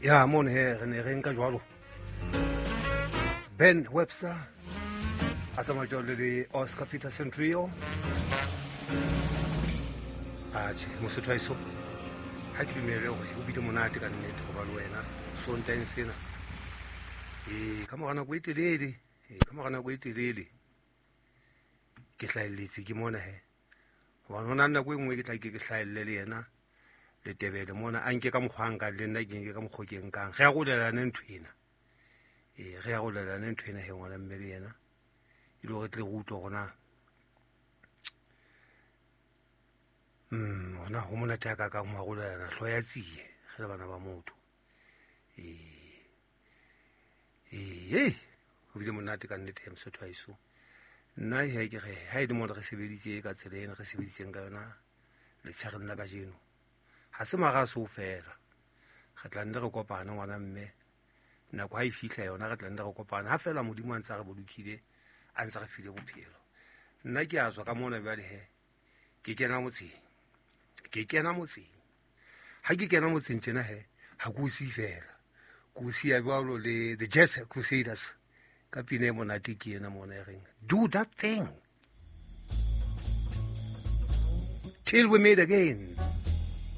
Ja, mon he re ne re nka jwalo. Ben Webster a tsamaya le Oscar Peterson Trio. Mosotho a iso ha ke dumele hore o bile monate ka nnete go ba le wena sonteng sena. Ka morana go itelele, ke hlaeletse ke mona he. Wa nona nna go engwe ke tla ke hlaelle le yena le tebele mona a nke ka mogwanga le nna ke nke ka mogokeng kang ge a go lelane nthwena. Ge a go lelane nthwena he ngwana mme le yena ile go tle go utlo gona ona ho mona taka ka mo go lelana hlo ya tsie ge le bana ba motho. Go bile monate ka nnete Mosotho a iso. Nna he ke ge ha ile mo re sebeditse ka tsela ena re sebeditseng ka yona le tshageng la ka jeno. Ha se magaso o fela ga tla nne re kopana ngwana mme nako ha e fihla yona re tla nne re kopana ha fela modimo a ntse re bolokile a ntse re file bophelo. Nna ke a tswa ka mona bjale he ke kena motseng ha ke kena motseng tjena he ha go se fela go se ya bjalo le the Jazz Crusaders ka pina e monate ke ena mona e reng do that thing till we meet again.